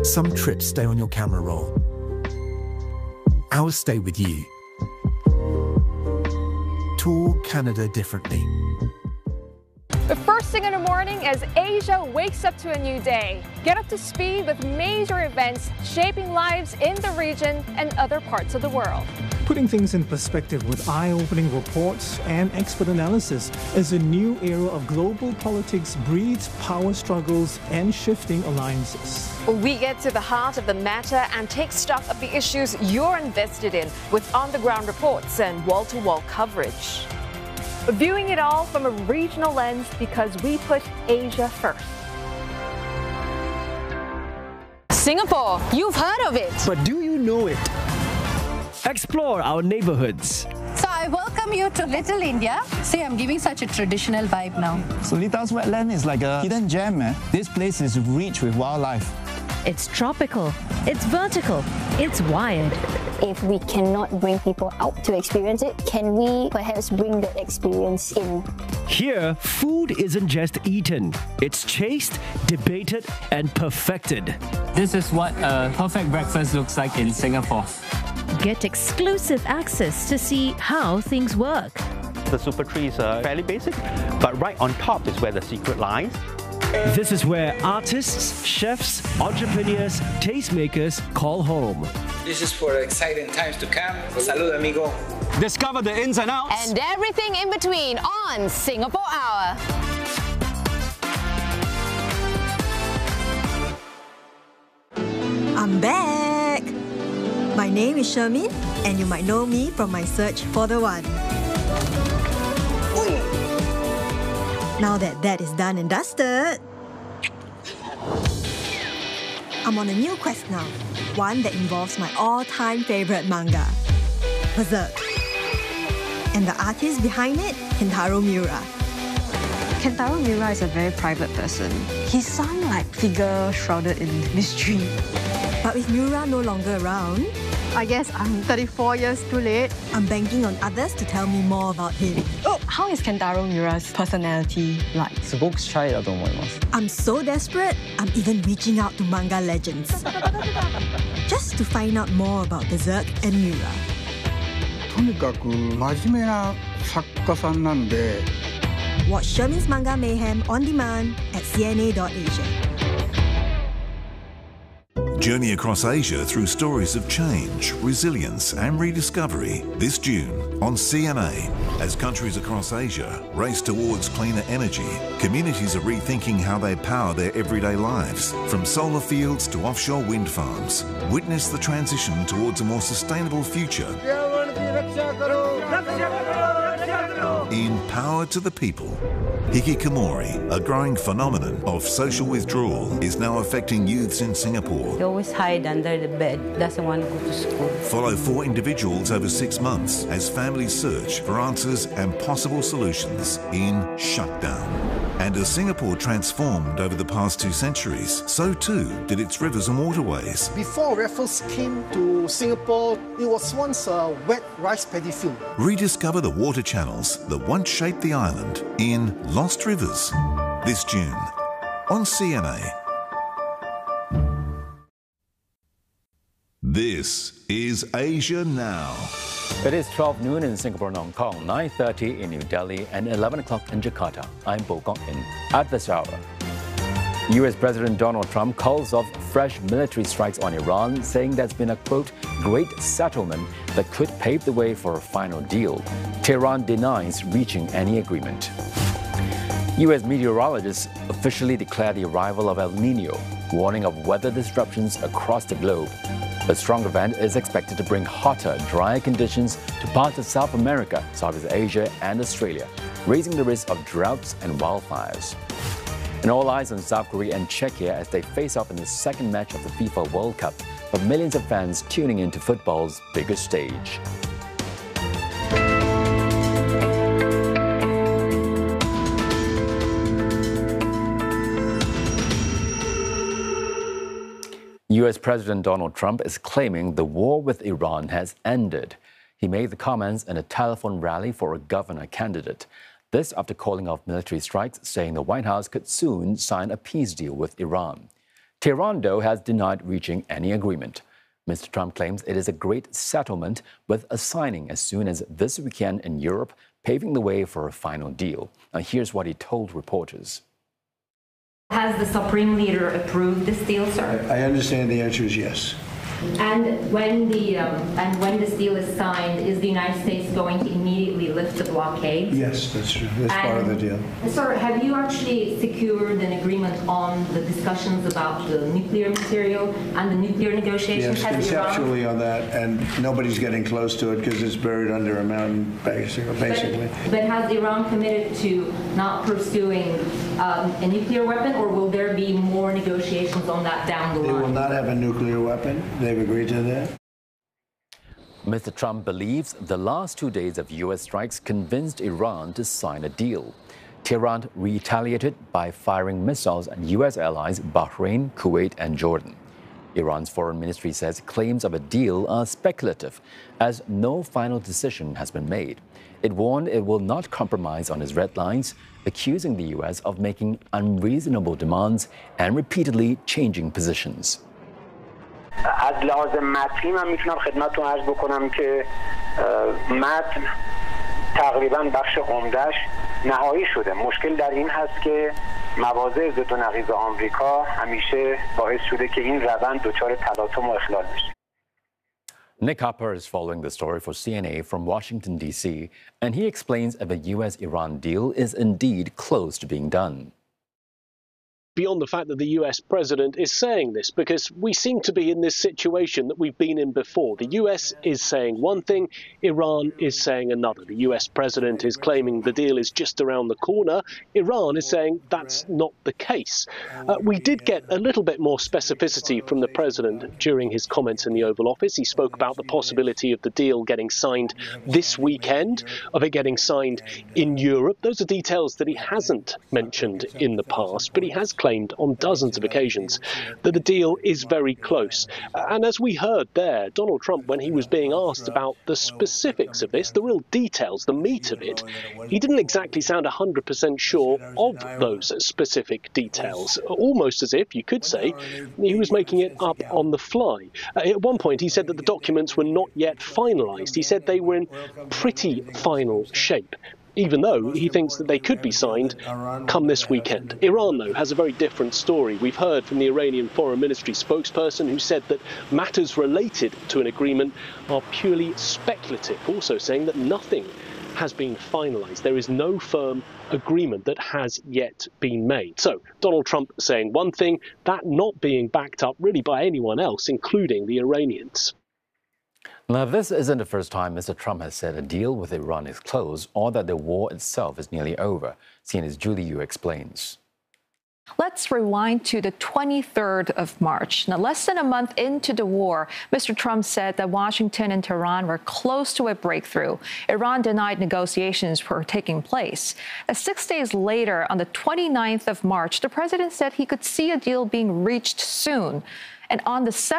Some trips stay on your camera roll. Ours stay with you. Tour Canada differently. The first thing in the morning as Asia wakes up to a new day. Get up to speed with major events shaping lives in the region and other parts of the world. Putting things in perspective with eye-opening reports and expert analysis as a new era of global politics breeds power struggles and shifting alliances. We get to the heart of the matter and take stock of the issues you're invested in with on-the-ground reports and wall-to-wall coverage. Viewing it all from a regional lens because we put Asia first. Singapore, you've heard of it. But do you know it? Explore our neighborhoods. So I welcome you to Little India. See, I'm giving such a traditional vibe now. Solitas wetland is like a hidden gem, man. This place is rich with wildlife. It's tropical, it's vertical, it's wired. If we cannot bring people out to experience it, can we perhaps bring that experience in? Here, food isn't just eaten. It's chased, debated, and perfected. This is what a perfect breakfast looks like in Singapore. Get exclusive access to see how things work. The super trees are fairly basic, but right on top is where the secret lies. This is where artists, chefs, entrepreneurs, tastemakers call home. This is for exciting times to come. Salud, amigo. Discover the ins and outs. And everything in between on Singapore Hour. I'm back. My name is Shermin, and you might know me from my search for the one. Now that is done and dusted, I'm on a new quest now. One that involves my all-time favorite manga, Berserk. And the artist behind it, Kentaro Miura. Kentaro Miura is a very private person. He's some figure shrouded in mystery. But with Miura no longer around, I guess I'm 34 years too late. I'm banking on others to tell me more about him. Oh, how is Kentaro Miura's personality like? I'm so desperate, I'm even reaching out to manga legends. Just to find out more about Berserk and Miura. とにかく真面目な作家さんなんで。 Watch Shermin's Manga Mayhem on demand at cna.asia. Journey across Asia through stories of change, resilience and rediscovery this June on CNA. As countries across Asia race towards cleaner energy, communities are rethinking how they power their everyday lives. From solar fields to offshore wind farms, witness the transition towards a more sustainable future. In Power to the People, hikikomori, a growing phenomenon of social withdrawal, is now affecting youths in Singapore. He always hide under the bed, doesn't want to go to school. Follow 4 individuals over 6 months as families search for answers and possible solutions in Shutdown. And as Singapore transformed over the past 2 centuries, so too did its rivers and waterways. Before Raffles came to Singapore, it was once a wet rice paddy field. Rediscover the water channels that once shaped the island in Lost Rivers this June on CNA. This is Asia Now. It is 12 noon in Singapore and Hong Kong, 9:30 in New Delhi, and 11 o'clock in Jakarta. I'm Bo Gok In. At this hour, U.S. President Donald Trump calls off fresh military strikes on Iran, saying there's been a, quote, great settlement that could pave the way for a final deal. Tehran denies reaching any agreement. U.S. meteorologists officially declare the arrival of El Nino, warning of weather disruptions across the globe. The strong event is expected to bring hotter, drier conditions to parts of South America, Southeast Asia, and Australia, raising the risk of droughts and wildfires. And all eyes on South Korea and Czechia as they face off in the second match of the FIFA World Cup, with millions of fans tuning into football's biggest stage. U.S. President Donald Trump is claiming the war with Iran has ended. He made the comments in a telephone rally for a governor candidate. This after calling off military strikes, saying the White House could soon sign a peace deal with Iran. Tehran, though, has denied reaching any agreement. Mr. Trump claims it is a great settlement, with a signing as soon as this weekend in Europe, paving the way for a final deal. Now, here's what he told reporters. Has the Supreme Leader approved this deal, sir? I understand the answer is yes. And when this deal is signed, is the United States going to immediately lift the blockade? Yes, that's true. That's part of the deal. Sir, have you actually secured an agreement on the discussions about the nuclear material and the nuclear negotiations? Yes, conceptually on that, and nobody's getting close to it because it's buried under a mountain, basically. But has Iran committed to not pursuing a nuclear weapon, or will there be more negotiations on that down the line? They will not have a nuclear weapon. They've agreed to that. Mr. Trump believes the last 2 days of U.S. strikes convinced Iran to sign a deal. Tehran retaliated by firing missiles at U.S. allies Bahrain, Kuwait, and Jordan. Iran's foreign ministry says claims of a deal are speculative, as no final decision has been made. It warned it will not compromise on its red lines, accusing the U.S. of making unreasonable demands and repeatedly changing positions. از لحاظ متنی من میتونم خدمتتون عرض بکنم که متن تقریبا بخش عمده‌اش نهایی شده. مشکل در این هست که مواضع ضد و نقیض آمریکا همیشه باعث شده که این روند دچار تلاطم و اخلال بشه. Nick Harper is following the story for CNA from Washington, D.C., and he explains if a U.S.-Iran deal is indeed close to being done. Beyond the fact that the US president is saying this, because we seem to be in this situation that we've been in before. The US is saying one thing, Iran is saying another. The US president is claiming the deal is just around the corner. Iran is saying that's not the case. We did get a little bit more specificity from the president during his comments in the Oval Office. He spoke about the possibility of the deal getting signed this weekend, of it getting signed in Europe. Those are details that he hasn't mentioned in the past, but he has claimed on dozens of occasions that the deal is very close. And as we heard there, Donald Trump, when he was being asked about the specifics of this, the real details, the meat of it, he didn't exactly sound 100% sure of those specific details, almost as if, you could say, he was making it up on the fly. At one point, he said that the documents were not yet finalised. He said they were in pretty final shape, even though he thinks that they could be signed come this weekend. Iran, though, has a very different story. We've heard from the Iranian Foreign Ministry spokesperson who said that matters related to an agreement are purely speculative, also saying that nothing has been finalised. There is no firm agreement that has yet been made. So Donald Trump saying one thing, that not being backed up really by anyone else, including the Iranians. Now, this isn't the first time Mr. Trump has said a deal with Iran is close or that the war itself is nearly over. CNN's Julie Yu explains. Let's rewind to the 23rd of March. Now, less than a month into the war, Mr. Trump said that Washington and Tehran were close to a breakthrough. Iran denied negotiations were taking place. 6 days later, on the 29th of March, the president said he could see a deal being reached soon. And on the